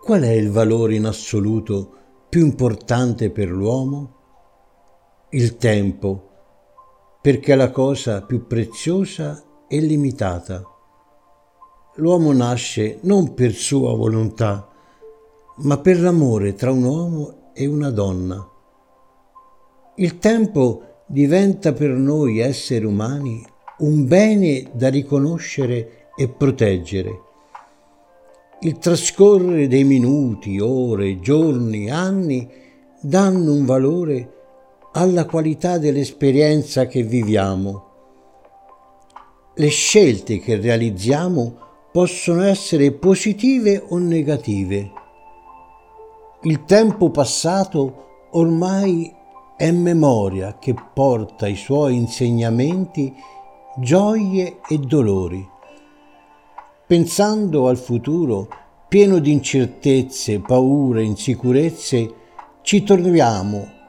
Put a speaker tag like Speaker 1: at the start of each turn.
Speaker 1: Qual è il valore in assoluto più importante per l'uomo? Il tempo, perché è la cosa più preziosa e limitata. L'uomo nasce non per sua volontà, ma per l'amore tra un uomo e una donna. Il tempo diventa per noi esseri umani un bene da riconoscere e proteggere. Il trascorrere dei minuti, ore, giorni, anni danno un valore alla qualità dell'esperienza che viviamo. Le scelte che realizziamo possono essere positive o negative. Il tempo passato ormai è memoria che porta i suoi insegnamenti, gioie e dolori. Pensando al futuro, pieno di incertezze, paure, insicurezze, ci troviamo